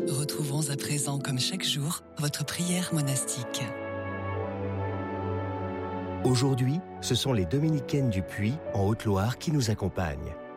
Retrouvons à présent, comme chaque jour, votre prière monastique. Aujourd'hui, ce sont les dominicaines du Puy, en Haute-Loire, qui nous accompagnent.